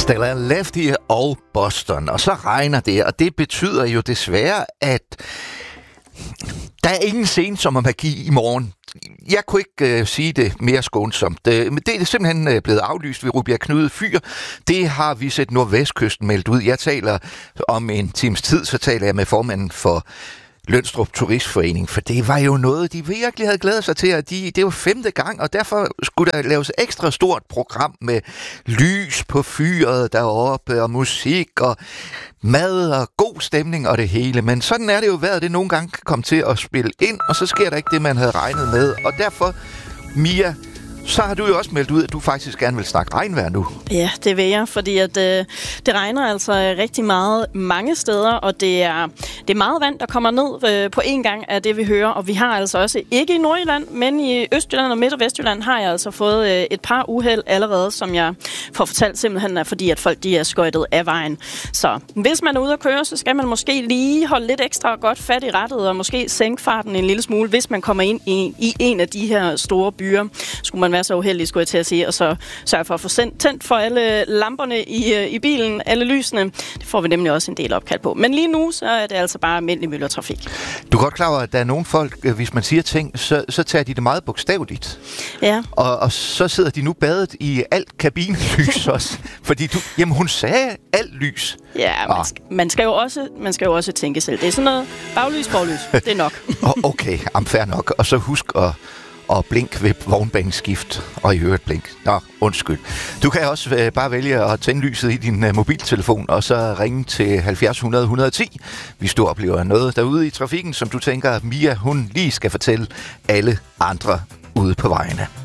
Stella Lefty og Boston, og så regner det, og det betyder jo desværre, at der er ingen sensommermagi i morgen. Jeg kunne ikke sige det mere skånsomt. Men det er simpelthen blevet aflyst ved Rubjerg Knude Fyr. Det har vi set Nordvestkysten meldt ud. Jeg taler om en times tid, så taler jeg med formanden for Lønstrup Turistforening, for det var jo noget, de virkelig havde glædet sig til, at det var 5. gang, og derfor skulle der laves ekstra stort program med lys på fyret deroppe, og musik, og mad, og god stemning, og det hele. Men sådan er det jo været, det nogle gange kan komme til at spille ind, og så sker der ikke det, man havde regnet med. Og derfor, Mia, så har du jo også meldt ud, at du faktisk gerne vil snakke regnvejr nu. Ja, det vil jeg, fordi at, det regner altså rigtig meget mange steder, og det er meget vand, der kommer ned på en gang af det, vi hører. Og vi har altså også, ikke i Nordjylland, men i Østjylland og Midt- og Vestjylland, har jeg altså fået et par uheld allerede, som jeg får fortalt simpelthen er fordi, at folk de er skøjtet af vejen. Så hvis man er ude at køre, så skal man måske lige holde lidt ekstra godt fat i rattet, og måske sænke farten en lille smule, hvis man kommer ind i en af de her store byer. Skulle man være så uheldig, skulle jeg til at sige, og så sørge for at få tændt for alle lamperne i bilen, alle lysene. Det får vi nemlig også en del opkald på. Men lige nu, så er det altså bare almindelig myldretrafik. Du er godt klar over, at der er nogle folk, hvis man siger ting, så tager de det meget bogstaveligt. Ja. Og så sidder de nu badet i alt kabinelys også. Fordi hun sagde alt lys. Ja, man skal jo også tænke selv. Det er sådan noget baglys, forlys. Det er nok. Okay, fair nok. Og så husk og blink ved vognbaneskift, og i øvrigt blink. Nå, undskyld. Du kan også bare vælge at tænde lyset i din mobiltelefon, og så ringe til 70 100 110, hvis du oplever noget derude i trafikken, som du tænker, Mia, hun lige skal fortælle alle andre ude på vejene.